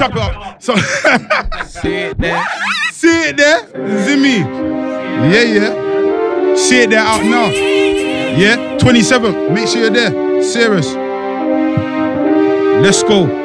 chop it up. So See it there. see it there, Zimmy. Yeah. See it there out now. Yeah, 27. Make sure you're there. Serious. Let's go.